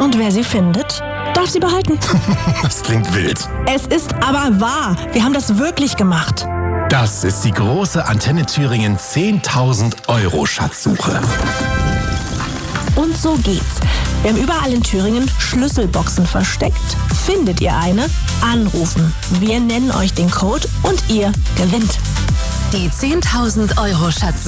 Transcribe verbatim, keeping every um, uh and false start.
Und wer sie findet, darf sie behalten. Das klingt wild. Es ist aber wahr. Wir haben das wirklich gemacht. Das ist die große Antenne Thüringen zehntausend Euro Schatzsuche. Und so geht's. Wir haben überall in Thüringen Schlüsselboxen versteckt. Findet ihr eine? Anrufen. Wir nennen euch den Code und ihr gewinnt. Die zehntausend Euro Schatzsuche.